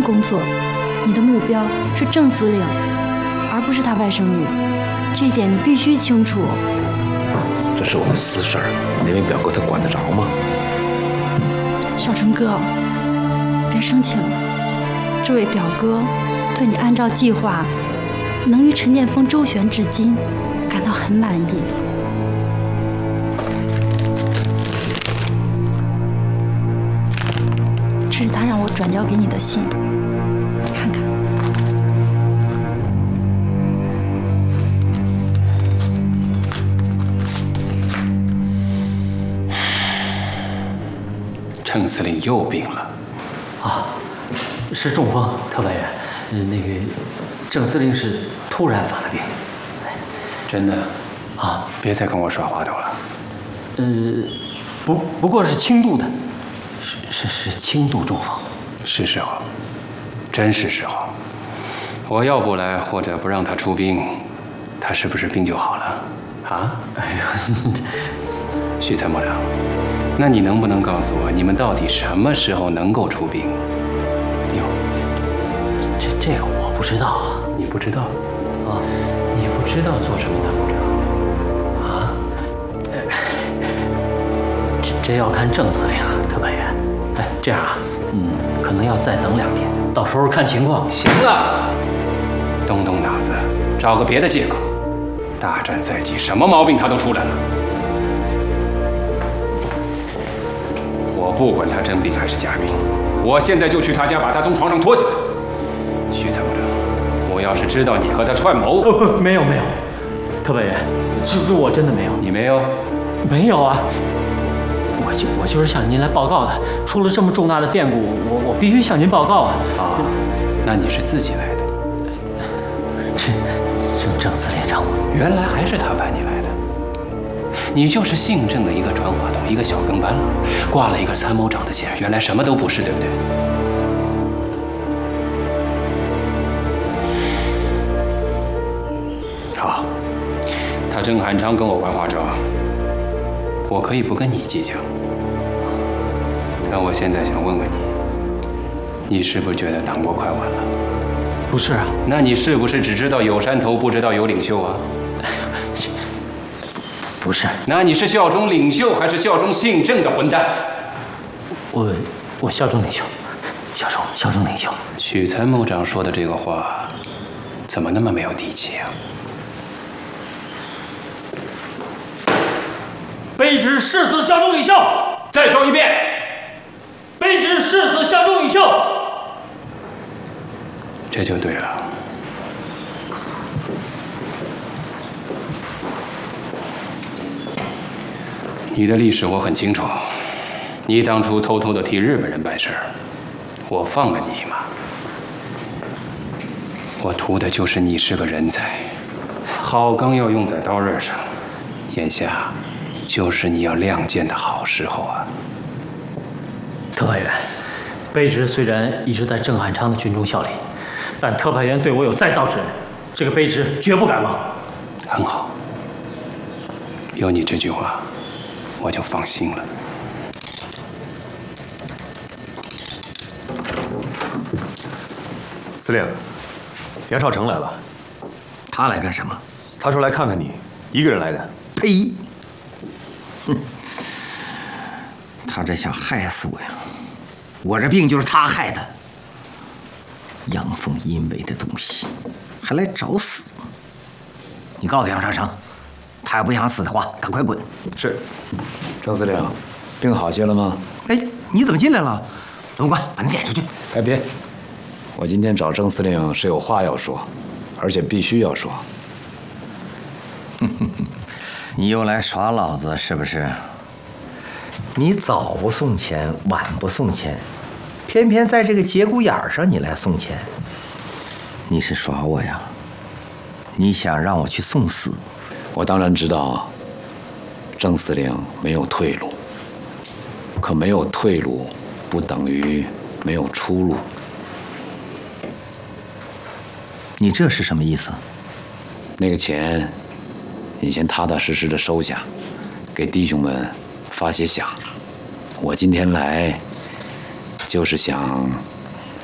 工作，你的目标是郑司令，而不是他外甥女，这一点你必须清楚。 这是我的私事儿，那位表哥他管得着吗？ 小成哥，别生气了。这位表哥对你按照计划能与陈建锋周旋至今感到很满意。这是他让我转交给你的信，你看看。 郑司令又病了。 啊，是中风，特派员。那个郑司令是突然发的病。 真的？ 啊， 别再跟我耍滑头了。 不过是轻度的，是轻度中风。 是时候，真是时候。我要不来，或者不让他出兵，他是不是病就好了？啊？ 哎呀， 许参谋长，那你能不能告诉我，你们到底什么时候能够出兵？ 哟，这个我不知道啊。 你不知道？ 啊， 你不知道做什么参谋长？啊？ 这要看郑司令啊，特派员。哎，这样啊，可能要再等2天，到时候看情况。 行了，动动脑子，找个别的借口。大战在即，什么毛病他都出来了。我不管他真病还是假病，我现在就去他家把他从床上拖起来。许参谋长，我要是知道你和他串谋…… 没有，特派员，这我真的没有。 你没有？ 没有啊。我就是向您来报告的，出了这么重大的变故，我必须向您报告啊！ 啊，那你是自己来的？ 郑司令让我， 原来还是他派你来的。你就是姓郑的一个传话筒，一个小跟班了，挂了一个参谋长的衔，原来什么都不是，对不对？好，他郑汉昌跟我玩花招，我可以不跟你计较。但我现在想问问你，你是不是觉得党国快完了？ 不是啊。 那你是不是只知道有山头，不知道有领袖啊？ 不是。 那你是效忠领袖，还是效忠姓郑的混蛋？ 我效忠领袖，效忠领袖。 许参谋长说的这个话，怎么那么没有底气啊？ 卑职誓死效忠领袖。 再说一遍。 卑职誓死效忠领袖。 这就对了。你的历史我很清楚，你当初偷偷的替日本人办事儿，我放了你吗？我图的就是你是个人才，好钢要用在刀刃上，眼下就是你要亮剑的好时候啊！ 特派员，卑职虽然一直在郑汉昌的军中效力，但特派员对我有再造之恩，这个卑职绝不敢忘。 很好，有你这句话，我就放心了。 司令，杨少成来了。 他来干什么？ 他说来看看你，一个人来的。 呸！哼，他这想害死我呀！我这病就是他害的。阳奉阴违的东西，还来找死！你告诉杨少成，他要不想死的话，赶快滚。 是。郑司令，病好些了吗？ 哎，你怎么进来了？文官，把你撵出去。 哎，别！我今天找郑司令是有话要说，而且必须要说。 你又来耍老子是不是？你早不送钱，晚不送钱，偏偏在这个节骨眼上你来送钱，你是耍我呀？你想让我去送死？ 我当然知道，郑司令没有退路，可没有退路不等于没有出路。 你这是什么意思？ 那个钱，你先踏踏实实的收下，给弟兄们发些饷。我今天来，就是想